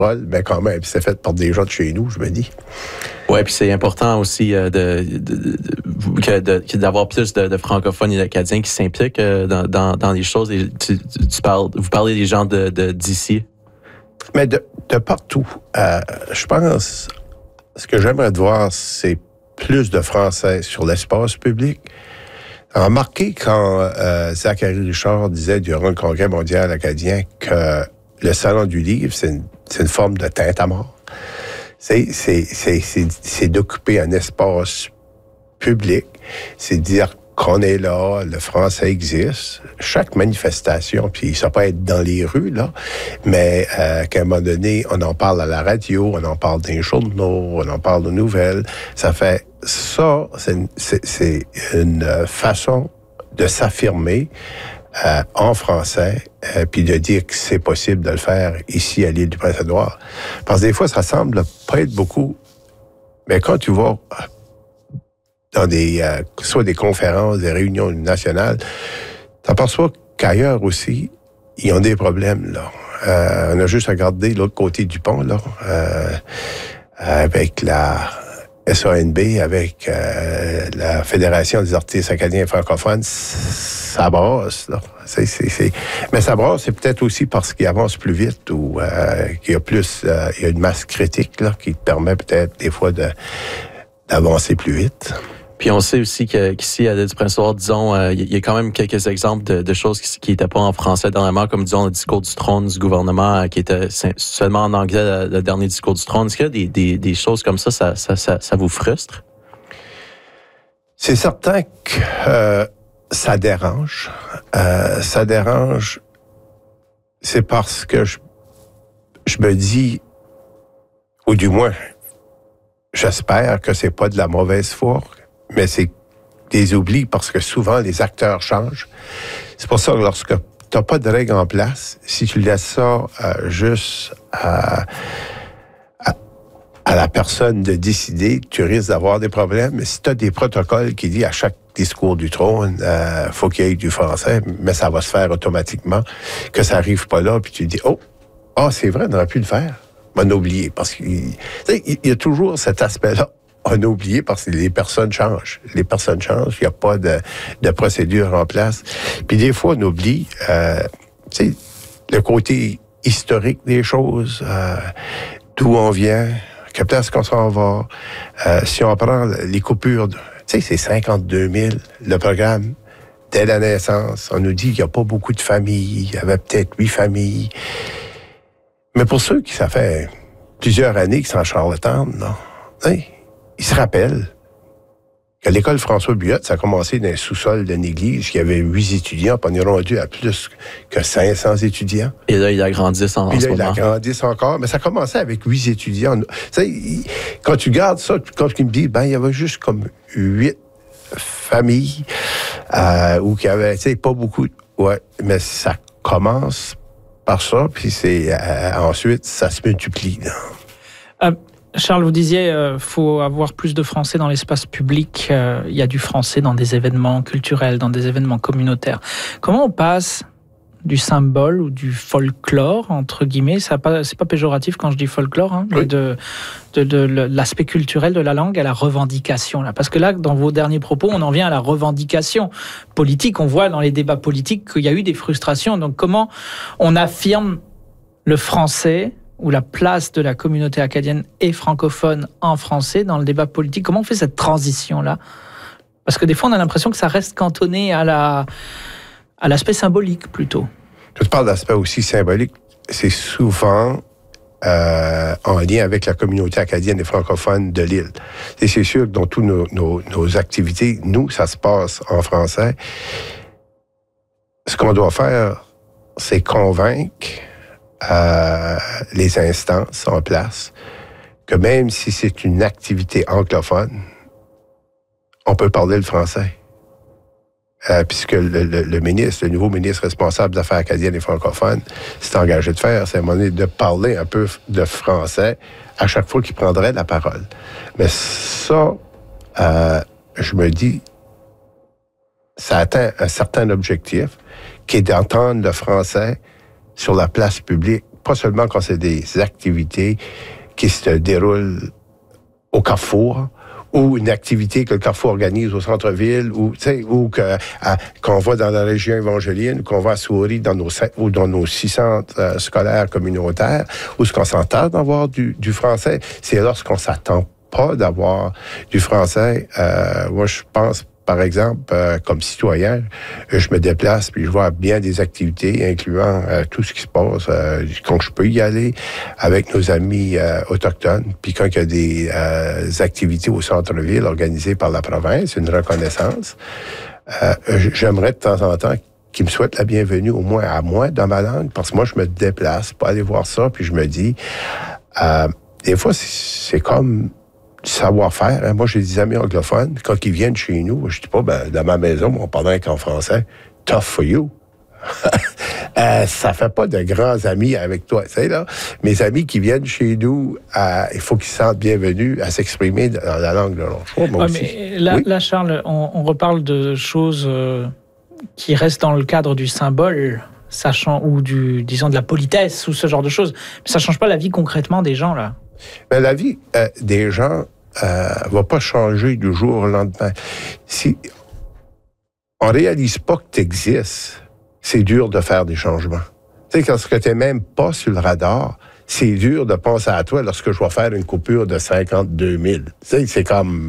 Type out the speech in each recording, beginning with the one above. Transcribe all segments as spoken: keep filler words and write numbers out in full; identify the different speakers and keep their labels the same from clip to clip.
Speaker 1: mais quand même, c'est fait par des gens de chez nous, je me dis.
Speaker 2: Oui, puis c'est important aussi euh, de, de, de, de, d'avoir plus de, de francophones et d'acadiens qui s'impliquent euh, dans, dans, dans les choses. Et tu, tu parles, vous parlez des gens de, de, d'ici.
Speaker 1: Mais de, de partout. Euh, je pense, ce que j'aimerais voir, c'est plus de Français sur l'espace public. Remarquez quand euh, Zachary Richard disait durant le Congrès mondial acadien que le Salon du livre, c'est une, c'est une forme de tintamarre. C'est, c'est, c'est, c'est, c'est d'occuper un espace public, c'est dire qu'on est là, le français existe. Chaque manifestation, puis ça peut être dans les rues, là, mais euh, qu'à un moment donné, on en parle à la radio, on en parle dans les journaux, on en parle aux nouvelles. Ça fait ça, c'est une, c'est, c'est une façon de s'affirmer euh, en français, euh, puis de dire que c'est possible de le faire ici à l'île du Prince-Édouard. Parce que des fois, ça semble pas être beaucoup, mais quand tu vas dans des, euh, soit des conférences, des réunions nationales, t'aperçois qu'ailleurs aussi, ils ont des problèmes, là. Euh, on a juste à regarder l'autre côté du pont, là, euh, avec la S A N B, avec euh, la Fédération des artistes acadiens francophones, ça brasse, là. C'est, c'est, c'est... Mais ça brasse, c'est peut-être aussi parce qu'il avance plus vite ou euh, qu'il y a plus, euh, il y a une masse critique, là, qui te permet peut-être des fois de, d'avancer plus vite.
Speaker 2: Puis on sait aussi que, qu'ici, à l'île du Prince-Édouard, disons, euh, il y a quand même quelques exemples de, de choses qui n'étaient pas en français dernièrement, comme, disons, le discours du trône du gouvernement, euh, qui était seulement en anglais, le, le dernier discours du trône. Est-ce qu'il y a des, des, des choses comme ça, ça, ça, ça, ça vous frustre?
Speaker 1: C'est certain que euh, ça dérange. Euh, ça dérange, c'est parce que je, je me dis, ou du moins, j'espère que c'est pas de la mauvaise foi, mais c'est des oublis parce que souvent les acteurs changent. C'est pour ça que lorsque tu n'as pas de règles en place, si tu laisses ça euh, juste à, à, à la personne de décider, tu risques d'avoir des problèmes. Mais si tu as des protocoles qui disent à chaque discours du trône, euh, faut qu'il y ait du français, mais ça va se faire automatiquement, que ça arrive pas là, puis tu dis, oh, oh c'est vrai, on aurait pu le faire. On a oublié, parce qu'il il y a toujours cet aspect-là. On a oublié parce que les personnes changent. Les personnes changent, il n'y a pas de, de procédure en place. Puis des fois, on oublie euh, tu sais, le côté historique des choses, euh, d'où on vient, que place qu'on s'en va. Euh, si on prend les coupures, tu sais, c'est cinquante-deux mille, le programme. Dès la naissance, on nous dit qu'il n'y a pas beaucoup de familles, il y avait peut-être huit familles. Mais pour ceux qui, ça fait plusieurs années qu'ils sont en Charlottetown, non? Hey, ils se rappellent que l'école François Buotte, ça a commencé dans un sous-sol d'une église qui avait huit étudiants, puis on est rendu à plus que cinq cents étudiants.
Speaker 2: Et là, ils agrandissent en,
Speaker 1: puis là,
Speaker 2: en ce
Speaker 1: ils
Speaker 2: moment.
Speaker 1: Ils agrandissent encore, mais ça a commencé avec huit étudiants. Tu sais, quand tu gardes ça, quand tu me dis, ben, il y avait juste comme huit familles, euh, ou qu'il y avait, tu sais, pas beaucoup, ouais, mais ça commence par ça, puis c'est euh, ensuite, ça se multiplie.
Speaker 3: Euh, Charles, vous disiez, euh, faut avoir plus de français dans l'espace public. Euh, il y a du français dans des événements culturels, dans des événements communautaires. Comment on passe du symbole ou du folklore, entre guillemets, ça pas, c'est pas péjoratif quand je dis folklore, hein, oui. de, de, de, de l'aspect culturel de la langue à la revendication. Là. Parce que là, dans vos derniers propos, on en vient à la revendication politique. On voit dans les débats politiques qu'il y a eu des frustrations. Donc comment on affirme le français ou la place de la communauté acadienne et francophone en français dans le débat politique? Comment on fait cette transition-là? Parce que des fois, on a l'impression que ça reste cantonné à la... à l'aspect symbolique, plutôt.
Speaker 1: Je te parle d'aspect aussi symbolique. C'est souvent euh, en lien avec la communauté acadienne et francophone de l'île. Et c'est sûr que dans toutes nos, nos, nos activités, nous, ça se passe en français. Ce qu'on doit faire, c'est convaincre euh, les instances en place que même si c'est une activité anglophone, on peut parler le français. Euh, puisque le, le, le ministre, le nouveau ministre responsable des Affaires acadiennes et francophones, s'est engagé de faire, c'est à un moment donné de parler un peu de français à chaque fois qu'il prendrait la parole. Mais ça, euh, je me dis, ça atteint un certain objectif, qui est d'entendre le français sur la place publique pas seulement quand c'est des activités qui se déroulent au Carrefour, ou une activité que le Carrefour organise au centre-ville, ou, ou que, à, qu'on va dans la région évangélienne, ou qu'on va à Souris dans nos, ou dans nos six centres euh, scolaires communautaires, où ce qu'on s'entend d'avoir du, du français, c'est lorsqu'on s'attend pas d'avoir du français. Euh, moi, je pense, par exemple, euh, comme citoyen, je me déplace puis je vois bien des activités incluant euh, tout ce qui se passe euh, quand je peux y aller avec nos amis euh, autochtones. Puis quand il y a des euh, activités au centre-ville organisées par la province, une reconnaissance, euh, j'aimerais de temps en temps qu'ils me souhaitent la bienvenue, au moins à moi, dans ma langue, parce que moi, je me déplace pour aller voir ça, puis je me dis, euh, des fois, c'est, c'est comme du savoir-faire. Hein. Moi, j'ai des amis anglophones. Quand ils viennent chez nous, je dis pas, ben, dans ma maison, on parle qu'en français. Tough for you. euh, ça fait pas de grands amis avec toi. Tu sais, là, mes amis qui viennent chez nous, euh, il faut qu'ils se sentent bienvenus à s'exprimer dans la langue de leur choix. Moi
Speaker 3: ouais,
Speaker 1: aussi.
Speaker 3: Mais là,
Speaker 1: oui?
Speaker 3: là, Charles, on, on reparle de choses euh, qui restent dans le cadre du symbole, sachant, ou du, disons, de la politesse, ou ce genre de choses. Mais ça change pas la vie concrètement des gens, là.
Speaker 1: Mais la vie euh, des gens euh, va pas changer du jour au lendemain. Si on réalise pas que tu existes, c'est dur de faire des changements. Tu sais, quand tu n'es même pas sur le radar, c'est dur de penser à toi lorsque je vais faire une coupure de cinquante-deux mille. Tu sais, c'est comme...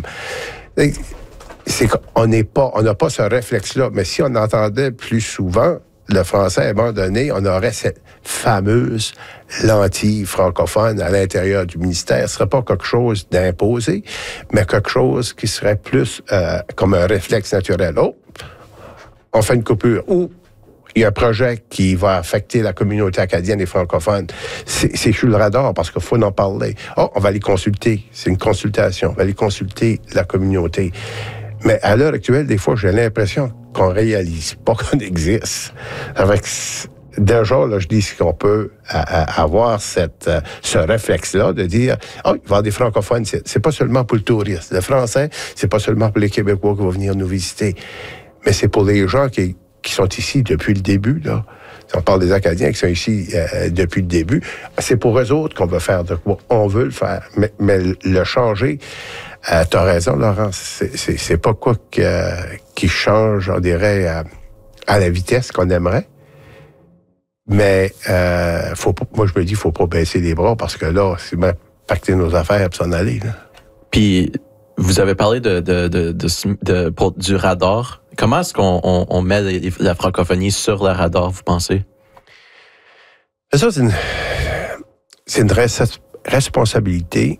Speaker 1: C'est, on n'est pas, on n'a pas ce réflexe-là. Mais si on entendait plus souvent le français, à un moment donné, on aurait cette fameuse lentille francophone à l'intérieur du ministère. Ce serait pas quelque chose d'imposé, mais quelque chose qui serait plus euh, comme un réflexe naturel. Oh, on fait une coupure. Ou il y a un projet qui va affecter la communauté acadienne et francophone. C'est, c'est sur le radar parce qu'il faut en parler. Oh, on va les consulter. C'est une consultation. On va aller consulter la communauté. Mais à l'heure actuelle, des fois, j'ai l'impression qu'on réalise pas qu'on existe. Avec déjà, là, je dis qu'on peut à, à avoir cette, euh, ce réflexe-là de dire, oh, il va y avoir des francophones. C'est, c'est pas seulement pour le touriste. Le français, c'est pas seulement pour les Québécois qui vont venir nous visiter, mais c'est pour les gens qui, qui sont ici depuis le début, là. Si on parle des Acadiens qui sont ici euh, depuis le début, c'est pour eux autres qu'on veut faire de quoi. On veut le faire. Mais, mais le changer, euh, t'as raison, Laurent, c'est, c'est, c'est pas quoi que, qui change, on dirait, à, à la vitesse qu'on aimerait. Mais euh, faut pas, moi, je me dis, il faut pas baisser les bras parce que là, c'est bien pacter nos affaires et s'en aller. Là.
Speaker 2: Puis, vous avez parlé de, de, de, de, de pour, du radar. Comment est-ce qu'on on, on met la francophonie sur le radar, vous pensez?
Speaker 1: Ça, c'est une, c'est une res- responsabilité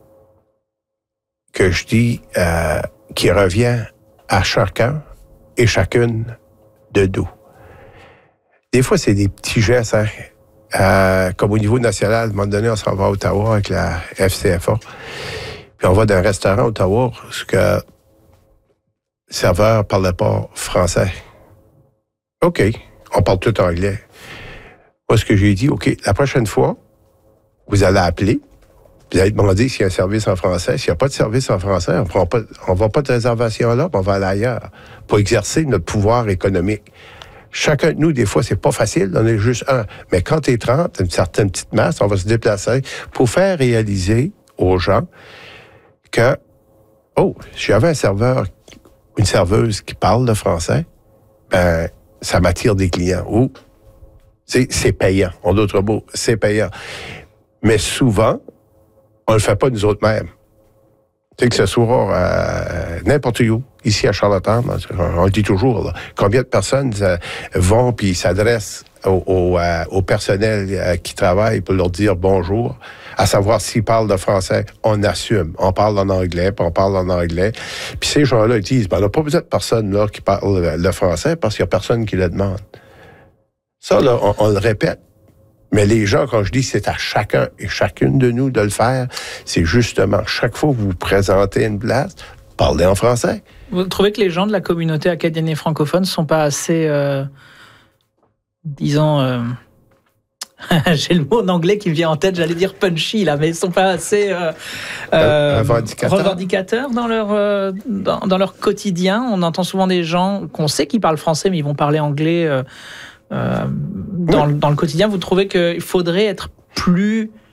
Speaker 1: que je dis euh, qui revient à chacun et chacune de nous. Des fois, c'est des petits gestes, hein, euh, comme au niveau national. À un moment donné, on s'en va à Ottawa avec la F C F A. Puis on va dans un restaurant à Ottawa parce que le serveur ne parlait pas français. OK, on parle tout anglais. Moi, ce que j'ai dit, OK, la prochaine fois, vous allez appeler, vous allez demander s'il y a un service en français. S'il n'y a pas de service en français, on ne va pas de réservation là, on va aller ailleurs pour exercer notre pouvoir économique. Chacun de nous, des fois, c'est pas facile, on est juste un. Mais quand tu es trente, une certaine petite masse, on va se déplacer pour faire réaliser aux gens que, oh, si j'avais un serveur, une serveuse qui parle le français, ben, ça m'attire des clients. Ou, c'est, c'est payant. En d'autres mots, c'est payant. Mais souvent, on le fait pas nous autres mêmes. Tu sais, que ce soit euh, n'importe où, ici à Charlottetown, on le dit toujours, là, combien de personnes euh, vont puis s'adressent au, au, euh, au personnel euh, qui travaille pour leur dire bonjour, à savoir s'ils parlent de français, on assume. On parle en anglais, puis on parle en anglais. Puis ces gens-là, ils disent, ben, on n'a pas besoin de personne là qui parle le français parce qu'il n'y a personne qui le demande. Ça, là, on, on le répète. Mais les gens, quand je dis c'est à chacun et chacune de nous de le faire, c'est justement chaque fois que vous vous présentez une place, parlez en français.
Speaker 3: Vous trouvez que les gens de la communauté acadienne et francophone ne sont pas assez, euh, disons, euh, j'ai le mot en anglais qui me vient en tête, j'allais dire punchy, là, mais ils ne sont pas assez euh, euh,
Speaker 1: revendicateurs.
Speaker 3: revendicateurs dans leur, euh, dans, dans leur quotidien. On entend souvent des gens qu'on sait qui parlent français, mais ils vont parler anglais... Euh, Euh, dans, oui. dans le quotidien, vous trouvez qu'il faudrait être plus